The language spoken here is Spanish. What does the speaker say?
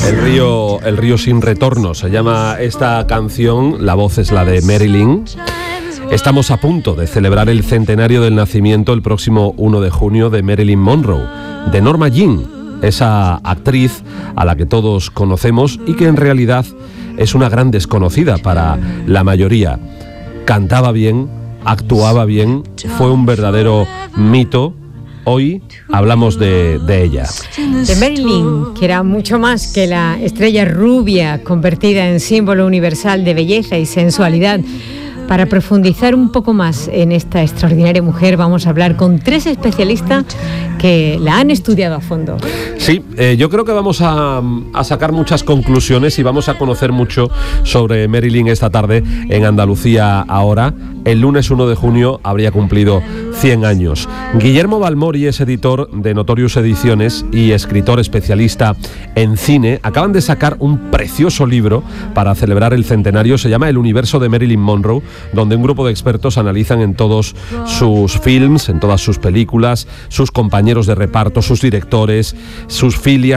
El río sin retorno, se llama esta canción, la voz es la de Marilyn. Estamos a punto de celebrar el centenario del nacimiento el próximo 1 de junio de Marilyn Monroe, de Norma Jean, esa actriz a la que todos conocemos y que en realidad es una gran desconocida para la mayoría. Cantaba bien, actuaba bien, fue un verdadero mito. Hoy hablamos de ella. De Marilyn, que era mucho más que la estrella rubia convertida en símbolo universal de belleza y sensualidad. Para profundizar un poco más en esta extraordinaria mujer, vamos a hablar con 3 especialistas que la han estudiado a fondo. Sí, yo creo que vamos a sacar muchas conclusiones y vamos a conocer mucho sobre Marilyn esta tarde en Andalucía Ahora. El lunes 1 de junio habría cumplido 100 años. Guillermo Balmori es editor de Notorious Ediciones y escritor especialista en cine. Acaban de sacar un precioso libro para celebrar el centenario. Se llama El universo de Marilyn Monroe, donde un grupo de expertos analizan en todos sus films, en todas sus películas, sus compañeros de reparto, sus directores, sus filias,